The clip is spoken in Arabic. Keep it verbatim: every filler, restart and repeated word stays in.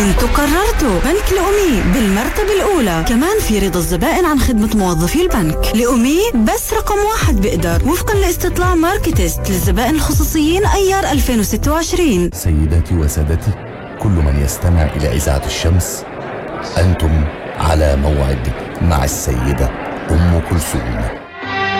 انتوا قررتوا بنك لأمي بالمرتبة الأولى، كمان في رضا الزبائن عن خدمة موظفي البنك. لأمي بس رقم واحد بيقدر وفقا لاستطلاع ماركتست للزبائن الخصوصيين أيار ألفين وستة وعشرين. سيداتي وسادتي، كل من يستمع إلى إذاعة الشمس، أنتم على موعد مع السيدة أم كلثوم.